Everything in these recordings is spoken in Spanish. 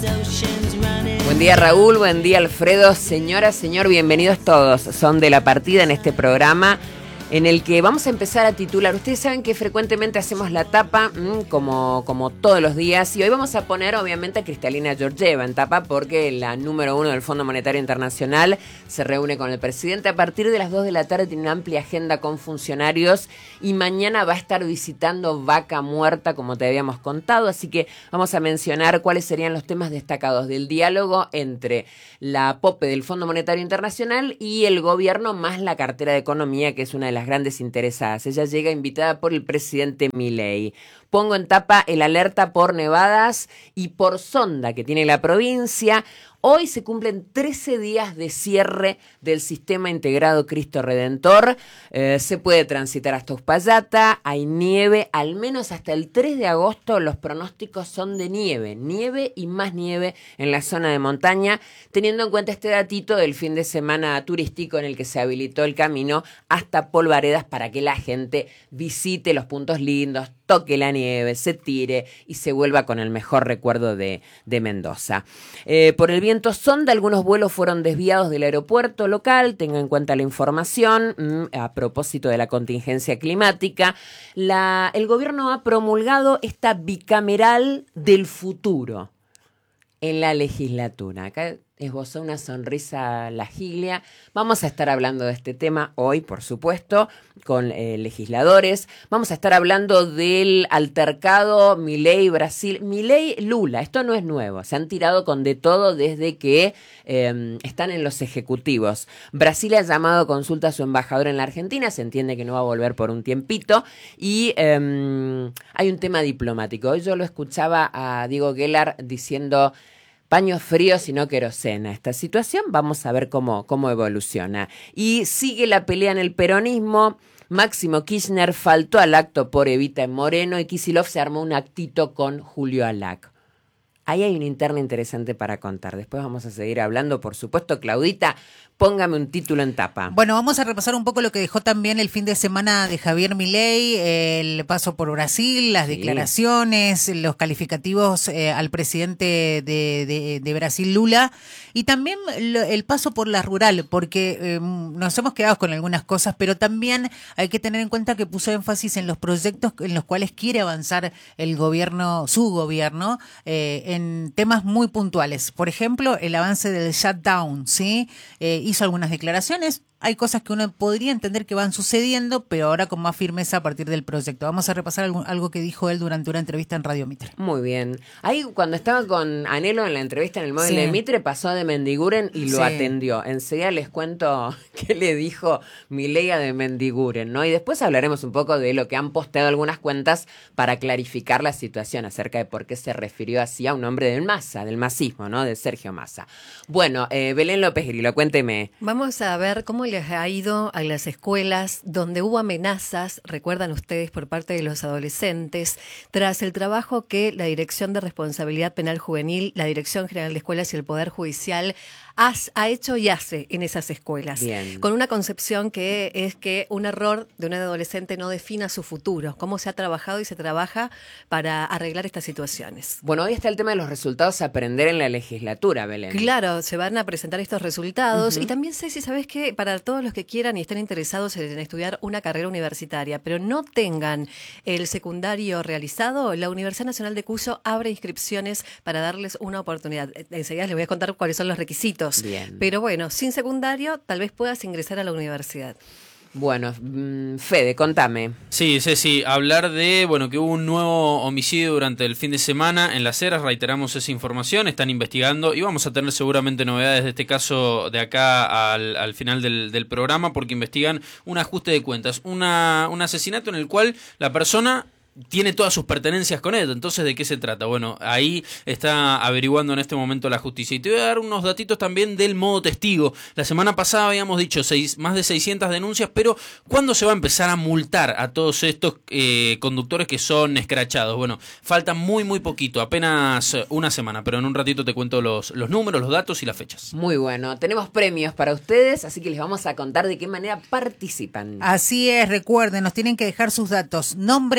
Buen día Raúl, buen día Alfredo, señora, señor, bienvenidos todos. Son de la partida en este programa en el que vamos a empezar a titular. Ustedes saben que frecuentemente hacemos la tapa como todos los días, y hoy vamos a poner obviamente a Cristalina Georgieva en tapa porque la número 1 del Fondo Monetario Internacional se reúne con el presidente a partir de las 2 de la tarde, tiene una amplia agenda con funcionarios y mañana va a estar visitando Vaca Muerta como te habíamos contado, así que vamos a mencionar cuáles serían los temas destacados del diálogo entre la POPE del Fondo Monetario Internacional y el gobierno, más la cartera de Economía, que es una de las grandes interesadas. Ella llega invitada por el presidente Milei. Pongo en tapa el alerta por nevadas y por sonda que tiene la provincia. Hoy se cumplen 13 días de cierre del sistema integrado Cristo Redentor. Se puede transitar hasta Uspallata, hay nieve, al menos hasta el 3 de agosto los pronósticos son de nieve y más nieve en la zona de montaña, teniendo en cuenta este datito del fin de semana turístico en el que se habilitó el camino hasta Polvaredas para que la gente visite los puntos lindos, toque la nieve, se tire y se vuelva con el mejor recuerdo de Mendoza. Por el viento sonda, algunos vuelos fueron desviados del aeropuerto local, tenga en cuenta la información. A propósito de la contingencia climática, el gobierno ha promulgado esta bicameral del futuro en la legislatura. Acá esbozó una sonrisa la Gilia. Vamos a estar hablando de este tema hoy, por supuesto, con legisladores. Vamos a estar hablando del altercado Milei-Brasil. Milei-Lula, esto no es nuevo. Se han tirado con de todo desde que están en los ejecutivos. Brasil ha llamado a consulta a su embajador en la Argentina. Se entiende que no va a volver por un tiempito. Y hay un tema diplomático. Hoy yo lo escuchaba a Diego Gellar diciendo: paños fríos y no querosena. Esta situación vamos a ver cómo evoluciona. Y sigue la pelea en el peronismo. Máximo Kirchner faltó al acto por Evita en Moreno y Kicillof se armó un actito con Julio Alac. Ahí hay una interna interesante para contar. Después vamos a seguir hablando, por supuesto. Claudita, póngame un título en tapa. Bueno, vamos a repasar un poco lo que dejó también el fin de semana de Javier Milei, el paso por Brasil, las declaraciones, los calificativos al presidente de Brasil, Lula, y también el paso por la rural, porque nos hemos quedado con algunas cosas, pero también hay que tener en cuenta que puso énfasis en los proyectos en los cuales quiere avanzar el gobierno, su gobierno, en temas muy puntuales. Por ejemplo, el avance del shutdown, ¿sí? Hizo algunas declaraciones. Hay cosas que uno podría entender que van sucediendo, pero ahora con más firmeza a partir del proyecto. Vamos a repasar algo que dijo él durante una entrevista en Radio Mitre. Muy bien. Ahí cuando estaba con Anhelo en la entrevista en el móvil de Mitre, pasó de Mendiguren y lo atendió. Enseguida les cuento qué le dijo Milei de Mendiguren, ¿no? Y después hablaremos un poco de lo que han posteado algunas cuentas para clarificar la situación acerca de por qué se refirió así a un hombre del Massa, del masismo, ¿no? De Sergio Massa. Bueno, Belén López Grillo, cuénteme. Vamos a ver cómo les ha ido a las escuelas donde hubo amenazas, recuerdan ustedes, por parte de los adolescentes, tras el trabajo que la Dirección de Responsabilidad Penal Juvenil, la Dirección General de Escuelas y el Poder Judicial ha hecho y hace en esas escuelas. Bien. Con una concepción que es que un error de un adolescente no defina su futuro, cómo se ha trabajado y se trabaja para arreglar estas situaciones. Bueno, hoy está el tema de los resultados a aprender en la legislatura, Belén. Claro, se van a presentar estos resultados y también sé si sabes que para todos los que quieran y estén interesados en estudiar una carrera universitaria, pero no tengan el secundario realizado, la Universidad Nacional de Cuyo abre inscripciones para darles una oportunidad. Enseguida les voy a contar cuáles son los requisitos. Bien. Pero bueno, sin secundario tal vez puedas ingresar a la universidad. Bueno, Fede, contame. Sí, Ceci, hablar de, que hubo un nuevo homicidio durante el fin de semana en Las Heras, reiteramos esa información, están investigando y vamos a tener seguramente novedades de este caso de acá al final del programa, porque investigan un ajuste de cuentas, un asesinato en el cual la persona tiene todas sus pertenencias con él. Entonces, ¿de qué se trata? Bueno, ahí está averiguando en este momento la justicia. Y te voy a dar unos datitos también del modo testigo. La semana pasada habíamos dicho más de 600 denuncias, pero ¿cuándo se va a empezar a multar a todos estos conductores que son escrachados? Bueno, falta muy poquito, apenas una semana, pero en un ratito te cuento los números, los datos y las fechas. Muy bueno, tenemos premios para ustedes, así que les vamos a contar de qué manera participan. Así es, recuerden, nos tienen que dejar sus datos, nombre, apellido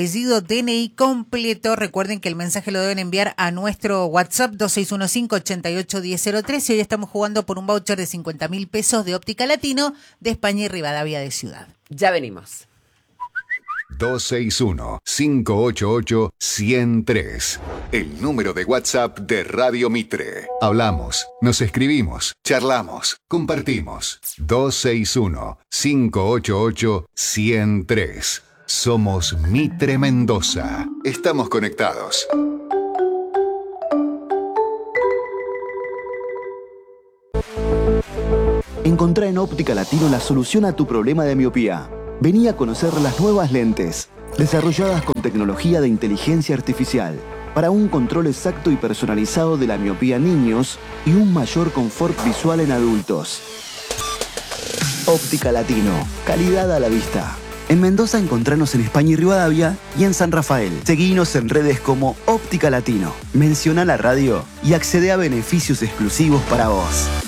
apellido, DNI completo. Recuerden que el mensaje lo deben enviar a nuestro WhatsApp 2615-881003 y hoy estamos jugando por un voucher de 50.000 pesos de Óptica Latino de España y Rivadavia de Ciudad. Ya venimos. 261-588-103. El número de WhatsApp de Radio Mitre. Hablamos, nos escribimos, charlamos, compartimos. 261-588-103. Somos Mitre Mendoza. Estamos conectados. Encontrá en Óptica Latino la solución a tu problema de miopía. Vení a conocer las nuevas lentes, desarrolladas con tecnología de inteligencia artificial, para un control exacto y personalizado de la miopía en niños y un mayor confort visual en adultos. Óptica Latino, calidad a la vista. En Mendoza encontranos en España y Rivadavia y en San Rafael. Seguinos en redes como Óptica Latino. Menciona la radio y accede a beneficios exclusivos para vos.